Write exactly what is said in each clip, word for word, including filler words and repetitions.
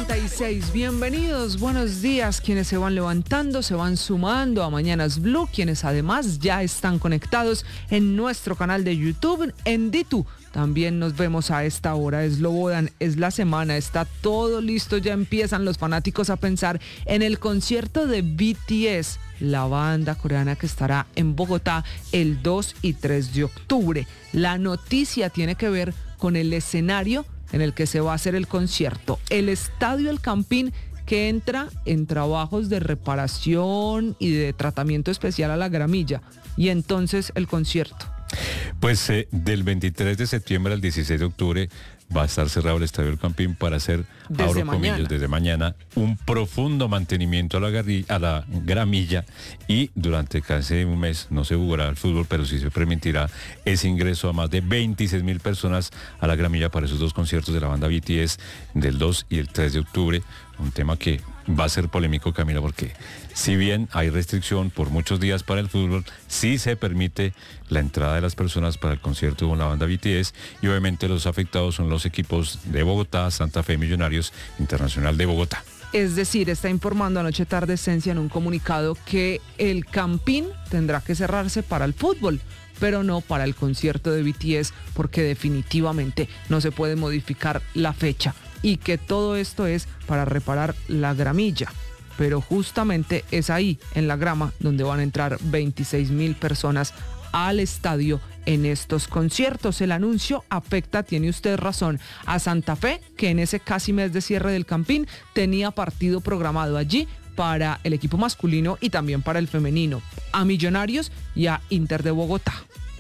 treinta y seis, bienvenidos, buenos días quienes se van levantando, se van sumando a Mañanas Blue, quienes además ya están conectados en nuestro canal de YouTube, en Ditu. También nos vemos a esta hora, es Slobodan, es la semana, está todo listo, ya empiezan los fanáticos a pensar en el concierto de B T S, la banda coreana que estará en Bogotá el dos y tres de octubre. La noticia tiene que ver con el escenario en el que se va a hacer el concierto, el Estadio El Campín, que entra en trabajos de reparación y de tratamiento especial a la gramilla, y entonces el concierto. Pues eh, del veintitrés de septiembre al dieciséis de octubre va a estar cerrado el Estadio El Campín para hacer, abro comillas, desde mañana, un profundo mantenimiento a la, garri- a la gramilla, y durante casi un mes no se jugará el fútbol, pero sí se permitirá ese ingreso a más de veintiséis mil personas a la gramilla para esos dos conciertos de la banda B T S del dos y el tres de octubre. Un tema que va a ser polémico, Camila, porque si bien hay restricción por muchos días para el fútbol, sí se permite la entrada de las personas para el concierto con la banda B T S, y obviamente los afectados son los equipos de Bogotá, Santa Fe, Millonarios, Internacional de Bogotá. Es decir, está informando anoche tarde Esencia en un comunicado que el Campín tendrá que cerrarse para el fútbol, pero no para el concierto de B T S, porque definitivamente no se puede modificar la fecha, y que todo esto es para reparar la gramilla. Pero justamente es ahí, en la grama, donde van a entrar veintiséis mil personas al estadio en estos conciertos. El anuncio afecta, tiene usted razón, a Santa Fe, que en ese casi mes de cierre del Campín tenía partido programado allí para el equipo masculino y también para el femenino, a Millonarios y a Inter de Bogotá.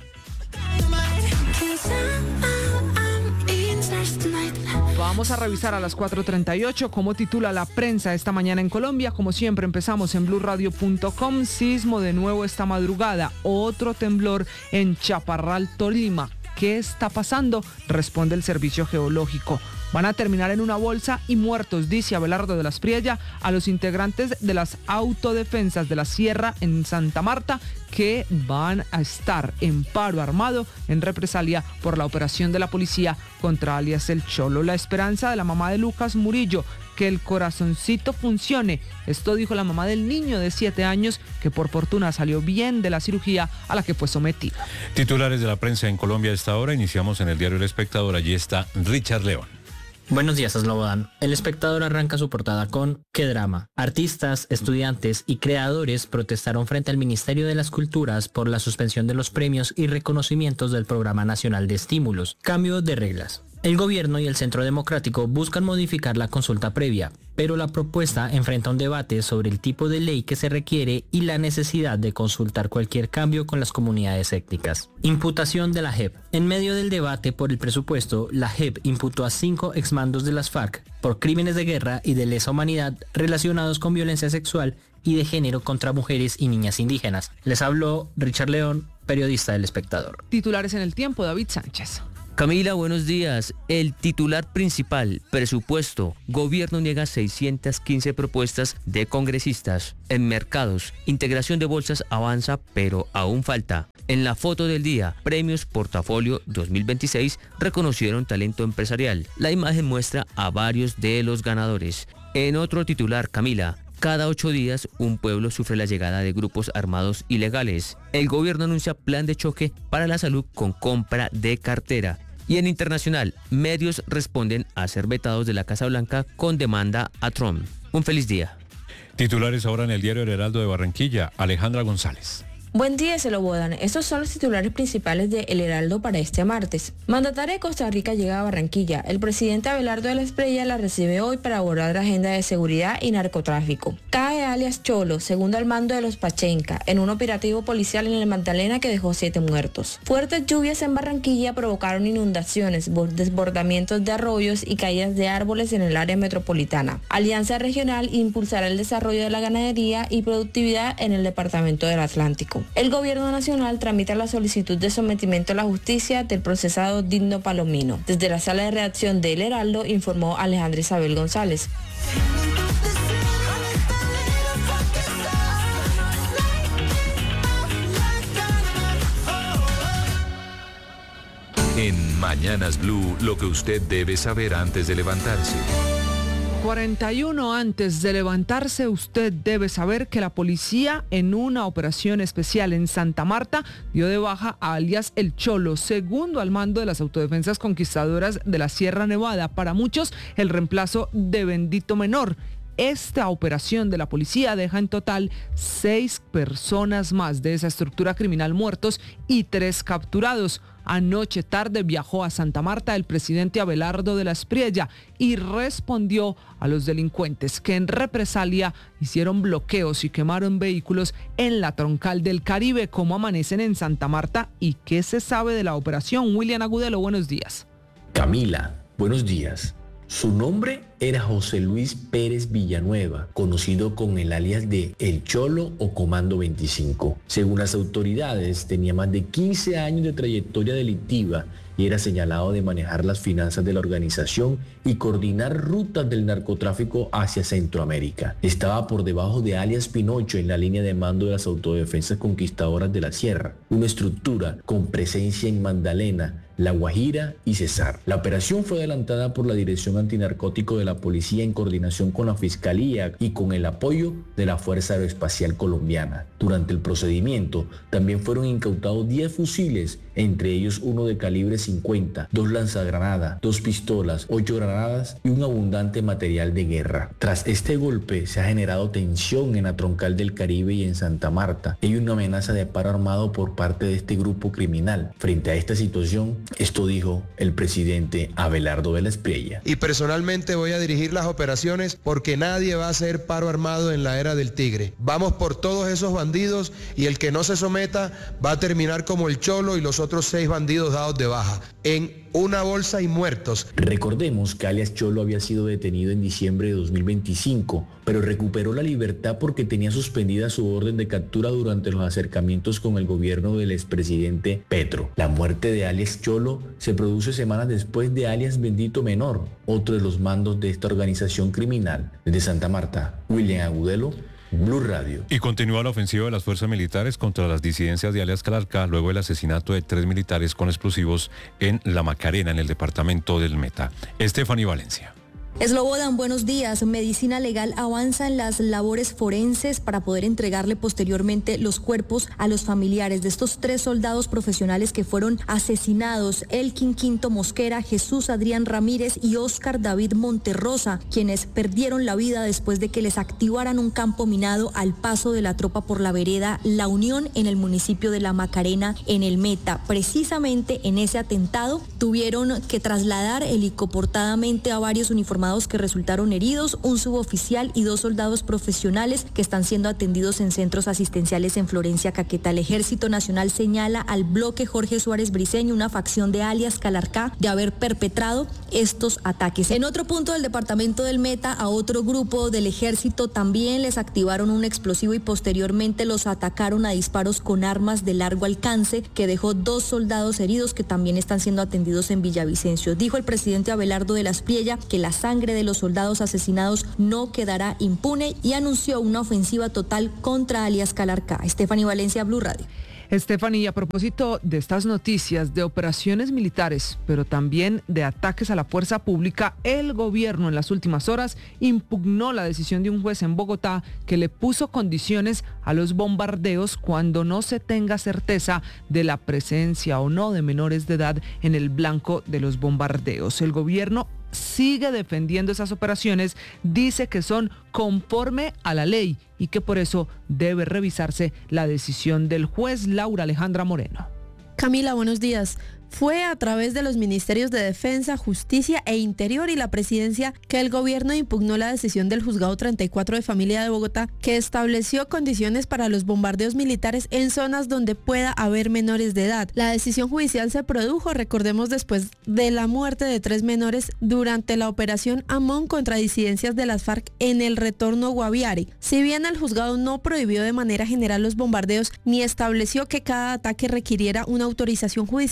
Vamos a revisar a las cuatro treinta y ocho cómo titula la prensa esta mañana en Colombia. Como siempre, empezamos en blue radio punto com. Sismo de nuevo esta madrugada. Otro temblor en Chaparral, Tolima. ¿Qué está pasando? Responde el Servicio Geológico. Van a terminar en una bolsa y muertos, dice Abelardo de la Espriella a los integrantes de las autodefensas de la Sierra en Santa Marta, que van a estar en paro armado en represalia por la operación de la policía contra alias El Cholo. La esperanza de la mamá de Lucas Murillo, que el corazoncito funcione. Esto dijo la mamá del niño de siete años, que por fortuna salió bien de la cirugía a la que fue sometido. Titulares de la prensa en Colombia a esta hora. Iniciamos en el diario El Espectador. Allí está Richard León. Buenos días, Slobodan. El Espectador arranca su portada con «Qué drama». Artistas, estudiantes y creadores protestaron frente al Ministerio de las Culturas por la suspensión de los premios y reconocimientos del Programa Nacional de Estímulos. Cambio de reglas. El gobierno y el Centro Democrático buscan modificar la consulta previa, pero la propuesta enfrenta un debate sobre el tipo de ley que se requiere y la necesidad de consultar cualquier cambio con las comunidades étnicas. Imputación de la J E P. En medio del debate por el presupuesto, la J E P imputó a cinco exmandos de las FARC por crímenes de guerra y de lesa humanidad relacionados con violencia sexual y de género contra mujeres y niñas indígenas. Les habló Richard León, periodista del Espectador. Titulares en El Tiempo, David Sánchez. Camila, buenos días. El titular principal, presupuesto. Gobierno niega seiscientas quince propuestas de congresistas. En mercados, integración de bolsas avanza, pero aún falta. En la foto del día, Premios Portafolio dos mil veintiséis reconocieron talento empresarial. La imagen muestra a varios de los ganadores. En otro titular, Camila, cada ocho días un pueblo sufre la llegada de grupos armados ilegales. El gobierno anuncia plan de choque para la salud con compra de cartera. Y en internacional, medios responden a ser vetados de la Casa Blanca con demanda a Trump. Un feliz día. Titulares ahora en el diario El Heraldo de Barranquilla. Alejandra González. Buen día, Slobodan. Estos son los titulares principales de El Heraldo para este martes. Mandataria de Costa Rica llega a Barranquilla. El presidente Abelardo de la Espriella la recibe hoy para abordar la agenda de seguridad y narcotráfico. Cae alias Cholo, segundo al mando de los Pachenca, en un operativo policial en el Magdalena que dejó siete muertos. Fuertes lluvias en Barranquilla provocaron inundaciones, desbordamientos de arroyos y caídas de árboles en el área metropolitana. Alianza Regional impulsará el desarrollo de la ganadería y productividad en el departamento del Atlántico. El Gobierno Nacional tramita la solicitud de sometimiento a la justicia del procesado Digno Palomino. Desde la sala de redacción de El Heraldo informó Alejandra Isabel González. En Mañanas Blue, lo que usted debe saber antes de levantarse. cuarenta y uno antes de levantarse, usted debe saber que la policía en una operación especial en Santa Marta dio de baja a alias El Cholo, segundo al mando de las autodefensas conquistadoras de la Sierra Nevada. Para muchos, el reemplazo de Bendito Menor. Esta operación de la policía deja en total seis personas más de esa estructura criminal muertos y tres capturados. Anoche tarde viajó a Santa Marta el presidente Abelardo de la Espriella y respondió a los delincuentes que en represalia hicieron bloqueos y quemaron vehículos en la troncal del Caribe. ¿Cómo amanecen en Santa Marta y qué se sabe de la operación? William Agudelo, buenos días. Camila, buenos días. Su nombre era José Luis Pérez Villanueva, conocido con el alias de El Cholo o Comando veinticinco. Según las autoridades, tenía más de quince años de trayectoria delictiva y era señalado de manejar las finanzas de la organización y coordinar rutas del narcotráfico hacia Centroamérica. Estaba por debajo de alias Pinocho en la línea de mando de las autodefensas conquistadoras de la Sierra, una estructura con presencia en Magdalena, La Guajira y Cesar. La operación fue adelantada por la Dirección Antinarcótico de la Policía en coordinación con la Fiscalía y con el apoyo de la Fuerza Aeroespacial Colombiana. Durante el procedimiento también fueron incautados diez fusiles, entre ellos uno de calibre cincuenta, dos lanzagranadas, dos pistolas, ocho granadas y un abundante material de guerra. Tras este golpe se ha generado tensión en la troncal del Caribe y en Santa Marta. Hay una amenaza de paro armado por parte de este grupo criminal. Frente a esta situación, esto dijo el presidente Abelardo de la Espriella. Y personalmente voy a dirigir las operaciones porque nadie va a hacer paro armado en la era del tigre. Vamos por todos esos bandidos y el que no se someta va a terminar como el Cholo y los otros seis bandidos dados de baja, en una bolsa y muertos. Recordemos que alias Cholo había sido detenido en diciembre de dos mil veinticinco, pero recuperó la libertad porque tenía suspendida su orden de captura durante los acercamientos con el gobierno del expresidente Petro. La muerte de alias Cholo se produce semanas después de alias Bendito Menor, otro de los mandos de esta organización criminal. Desde Santa Marta, William Agudelo, Blue Radio. Y continúa la ofensiva de las fuerzas militares contra las disidencias de alias Calarcá luego del asesinato de tres militares con explosivos en La Macarena, en el departamento del Meta. Estefanía Valencia. Slobodan, buenos días. Medicina Legal avanza en las labores forenses para poder entregarle posteriormente los cuerpos a los familiares de estos tres soldados profesionales que fueron asesinados: Elkin Quinto Mosquera, Jesús Adrián Ramírez y Óscar David Monterrosa, quienes perdieron la vida después de que les activaran un campo minado al paso de la tropa por la vereda La Unión en el municipio de La Macarena, en el Meta. Precisamente en ese atentado tuvieron que trasladar helicoportadamente a varios uniformados que resultaron heridos, un suboficial y dos soldados profesionales que están siendo atendidos en centros asistenciales en Florencia, Caquetá. El Ejército Nacional señala al bloque Jorge Suárez Briceño, una facción de alias Calarcá, de haber perpetrado estos ataques. En otro punto del departamento del Meta, a otro grupo del ejército también les activaron un explosivo y posteriormente los atacaron a disparos con armas de largo alcance, que dejó dos soldados heridos que también están siendo atendidos en Villavicencio. Dijo el presidente Abelardo de la Espriella que la sangre de los soldados asesinados no quedará impune y anunció una ofensiva total contra alias Calarcá. Estefanía Valencia, Blue Radio. Estefanía, a propósito de estas noticias de operaciones militares, pero también de ataques a la fuerza pública, el gobierno en las últimas horas impugnó la decisión de un juez en Bogotá que le puso condiciones a los bombardeos cuando no se tenga certeza de la presencia o no de menores de edad en el blanco de los bombardeos. El gobierno sigue defendiendo esas operaciones, dice que son conforme a la ley y que por eso debe revisarse la decisión del juez. Laura Alejandra Moreno. Camila, buenos días. Fue a través de los ministerios de Defensa, Justicia e Interior y la Presidencia que el gobierno impugnó la decisión del Juzgado treinta y cuatro de Familia de Bogotá, que estableció condiciones para los bombardeos militares en zonas donde pueda haber menores de edad. La decisión judicial se produjo, recordemos, después de la muerte de tres menores durante la operación Amón contra disidencias de las FARC en el retorno Guaviare. Si bien el juzgado no prohibió de manera general los bombardeos ni estableció que cada ataque requiriera una autorización judicial,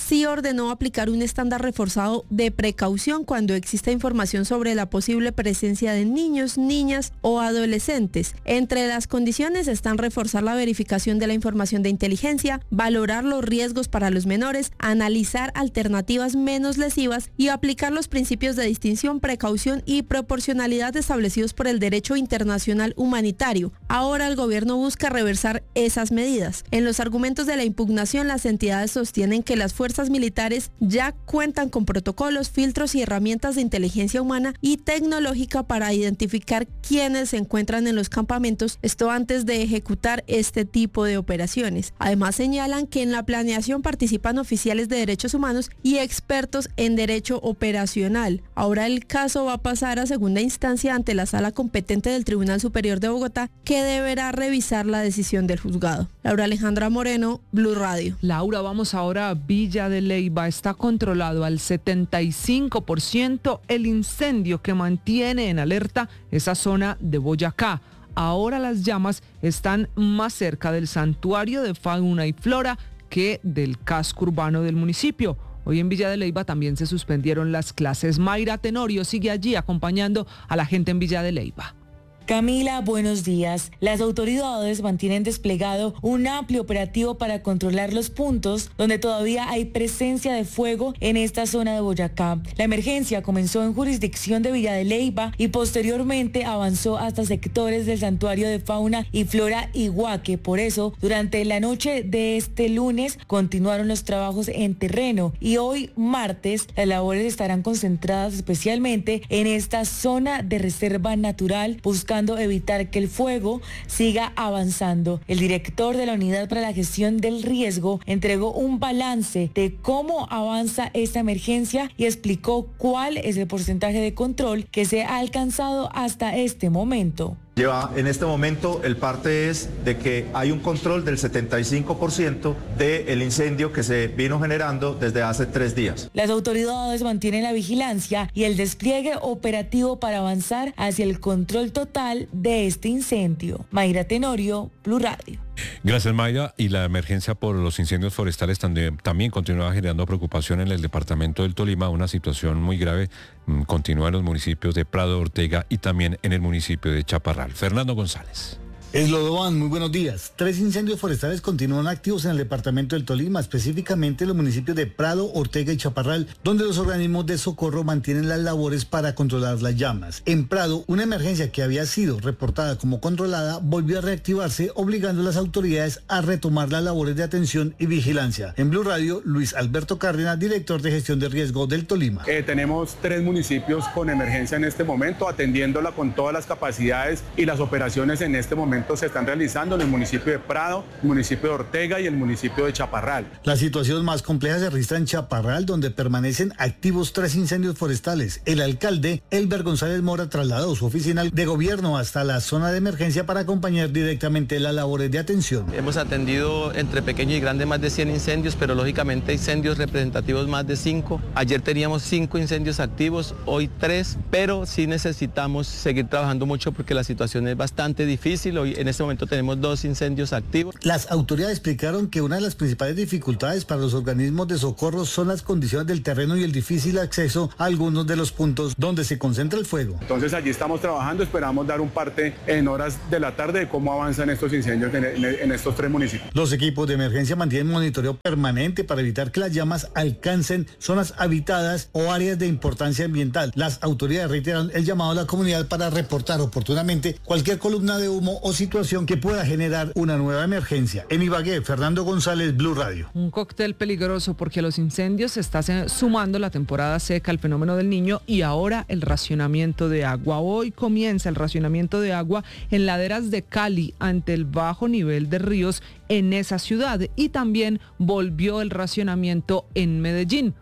sí ordenó aplicar un estándar reforzado de precaución cuando exista información sobre la posible presencia de niños, niñas o adolescentes. Entre las condiciones están reforzar la verificación de la información de inteligencia, valorar los riesgos para los menores, analizar alternativas menos lesivas y aplicar los principios de distinción, precaución y proporcionalidad establecidos por el derecho internacional humanitario. Ahora el gobierno busca reversar esas medidas. En los argumentos de la impugnación, las entidades sostienen que las fuerzas militares ya cuentan con protocolos, filtros y herramientas de inteligencia humana y tecnológica para identificar quiénes se encuentran en los campamentos, esto antes de ejecutar este tipo de operaciones. Además señalan que en la planeación participan oficiales de derechos humanos y expertos en derecho operacional. Ahora el caso va a pasar a segunda instancia ante la sala competente del Tribunal Superior de Bogotá, que deberá revisar la decisión del juzgado. Laura Alejandra Moreno, Blue Radio. Laura, vamos ahora a Villa de Leyva. Está controlado al setenta y cinco por ciento el incendio que mantiene en alerta esa zona de Boyacá. Ahora las llamas están más cerca del santuario de fauna y flora que del casco urbano del municipio. Hoy en Villa de Leyva también se suspendieron las clases. Mayra Tenorio sigue allí acompañando a la gente en Villa de Leyva. Camila, buenos días. Las autoridades mantienen desplegado un amplio operativo para controlar los puntos donde todavía hay presencia de fuego en esta zona de Boyacá. La emergencia comenzó en jurisdicción de Villa de Leyva y posteriormente avanzó hasta sectores del santuario de fauna y flora Iguaque. Por eso, durante la noche de este lunes continuaron los trabajos en terreno y hoy martes las labores estarán concentradas especialmente en esta zona de reserva natural, buscando evitar que el fuego siga avanzando. El director de la Unidad para la Gestión del Riesgo entregó un balance de cómo avanza esta emergencia y explicó cuál es el porcentaje de control que se ha alcanzado hasta este momento. Lleva, en este momento el parte es de que hay un control del setenta y cinco por ciento del incendio que se vino generando desde hace tres días. Las autoridades mantienen la vigilancia y el despliegue operativo para avanzar hacia el control total de este incendio. Mayra Tenorio, Blue Radio. Gracias, Mayra. Y la emergencia por los incendios forestales también, también continúa generando preocupación en el departamento del Tolima. Una situación muy grave mmm, continúa en los municipios de Prado, Ortega y también en el municipio de Chaparral. Fernando González. Eslodovan, muy buenos días. Tres incendios forestales continúan activos en el departamento del Tolima, específicamente en los municipios de Prado, Ortega y Chaparral, donde los organismos de socorro mantienen las labores para controlar las llamas. En Prado, una emergencia que había sido reportada como controlada volvió a reactivarse, obligando a las autoridades a retomar las labores de atención y vigilancia. En Blue Radio, Luis Alberto Cárdenas, director de gestión de riesgo del Tolima. Eh, tenemos tres municipios con emergencia en este momento, atendiéndola con todas las capacidades y las operaciones en este momento se están realizando en el municipio de Prado, el municipio de Ortega y el municipio de Chaparral. La situación más compleja se registra en Chaparral, donde permanecen activos tres incendios forestales. El alcalde, Elber González Mora, trasladó su oficina de gobierno hasta la zona de emergencia para acompañar directamente las labores de atención. Hemos atendido entre pequeños y grandes más de cien incendios, pero lógicamente incendios representativos más de cinco. Ayer teníamos cinco incendios activos, hoy tres, pero sí necesitamos seguir trabajando mucho porque la situación es bastante difícil. Hoy en este momento tenemos dos incendios activos. Las autoridades explicaron que una de las principales dificultades para los organismos de socorro son las condiciones del terreno y el difícil acceso a algunos de los puntos donde se concentra el fuego. Entonces allí estamos trabajando, esperamos dar un parte en horas de la tarde de cómo avanzan estos incendios en, en, en estos tres municipios. Los equipos de emergencia mantienen monitoreo permanente para evitar que las llamas alcancen zonas habitadas o áreas de importancia ambiental. Las autoridades reiteran el llamado a la comunidad para reportar oportunamente cualquier columna de humo o situación que pueda generar una nueva emergencia. En Ibagué, Fernando González, Blue Radio. Un cóctel peligroso porque a los incendios se está sumando la temporada seca, el fenómeno del Niño y ahora el racionamiento de agua. Hoy comienza el racionamiento de agua en laderas de Cali ante el bajo nivel de ríos en esa ciudad y también volvió el racionamiento en Medellín.